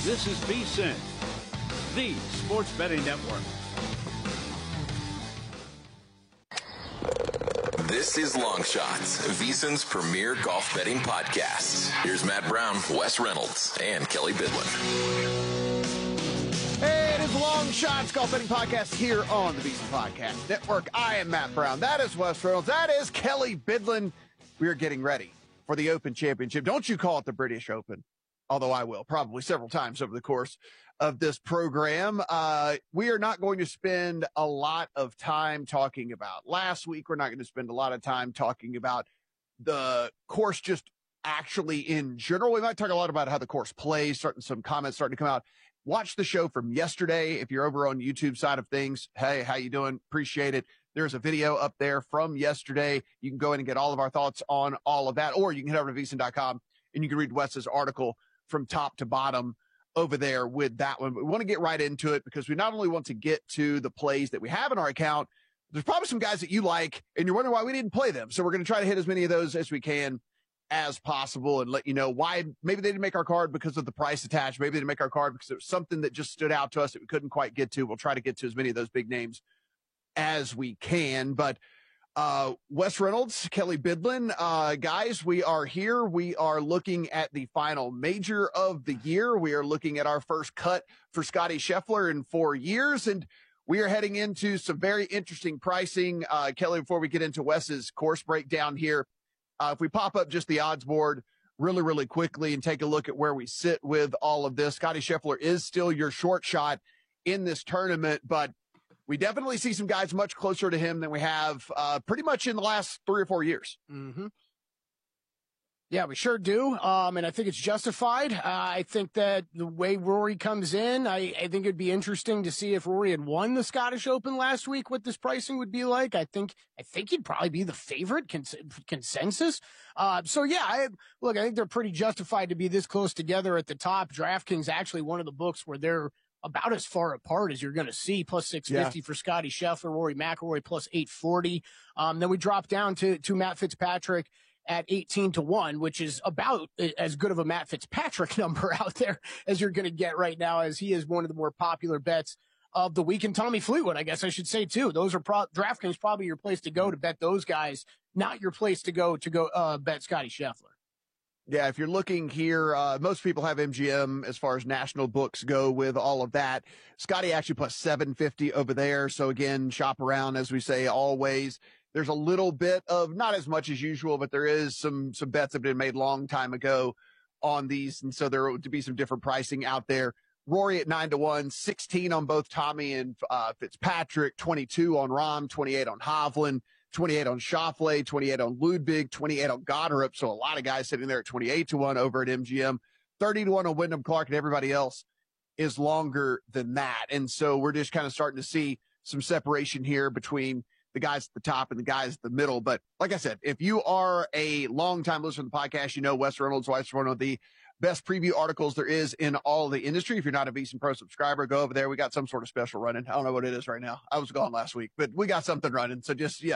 This is VSiN, the sports betting network. This is Long Shots, VSiN's premier golf betting podcast. Here's Matt Brown, Wes Reynolds, and Kelly Bidlin. Hey, it is Long Shots Golf Betting Podcast here on the VSiN Podcast Network. I am Matt Brown. That is Wes Reynolds. That is Kelly Bidlin. We are getting ready for the Open Championship. Don't you call it the British Open, although I will probably several times over the course of this program. We are not going to spend a lot of time talking about last week. We're not going to spend a lot of time talking about the course just actually in general. We might talk a lot about how the course plays, some comments starting to come out. Watch the show from yesterday. If you're over on YouTube side of things, hey, how you doing? Appreciate it. There's a video up there from yesterday. You can go in and get all of our thoughts on all of that, or you can head over to VSiN.com and you can read Wes's article from top to bottom over there with that one. But we want to get right into it because we not only want to get to the plays that we have in our account, there's probably some guys that you like and you're wondering why we didn't play them. So we're going to try to hit as many of those as we can as possible and let you know why maybe they didn't make our card because of the price attached. Maybe they didn't make our card because it was something that just stood out to us that we couldn't quite get to. We'll try to get to as many of those big names as we can. But Wes Reynolds, Kelly Bidlin, guys, we are here. We are looking at the final major of the year. We are looking at our first cut for Scottie Scheffler in 4 years, and we are heading into some very interesting pricing. Kelly, before we get into Wes's course breakdown here, if we pop up just the odds board really, really quickly and take a look at where we sit with all of this, Scottie Scheffler is still your short shot in this tournament, but we definitely see some guys much closer to him than we have pretty much in the last 3 or 4 years. Mm-hmm. Yeah, we sure do. And I think it's justified. I think that the way Rory comes in, I think it'd be interesting to see if Rory had won the Scottish Open last week, what this pricing would be like. I think he'd probably be the favorite consensus. So yeah, I think they're pretty justified to be this close together at the top. DraftKings actually one of the books where they're about as far apart as you're going to see, plus 650 for Scottie Scheffler, Rory McIlroy plus 840. Then we drop down to Matt Fitzpatrick at 18-1, which is about as good of a Matt Fitzpatrick number out there as you're going to get right now, as he is one of the more popular bets of the week. And Tommy Fleetwood, I guess I should say too. Those are DraftKings probably your place to go to bet those guys, not your place to go bet Scottie Scheffler. Yeah, if you're looking here, most people have MGM as far as national books go with all of that. Scottie actually plus 750 over there. So again, shop around, as we say always. There's a little bit of, not as much as usual, but there is some bets that have been made long time ago on these. And so there would be some different pricing out there. Rory at 9-1, 16 on both Tommy and Fitzpatrick, 22 on Rahm, 28 on Hovland, 28 on Schauffele, 28 on Ludwig, 28 on Goddard. So a lot of guys sitting there at 28-1 over at MGM, 30-1 on Wyndham Clark, and everybody else is longer than that. And so we're just kind of starting to see some separation here between the guys at the top and the guys at the middle. But like I said, if you are a longtime listener to the podcast, you know Wes Reynolds writes one of the best preview articles there is in all the industry. If you're not a VSiN Pro subscriber, go over there. We got some sort of special running. I don't know what it is right now. I was gone last week, but we got something running. So just,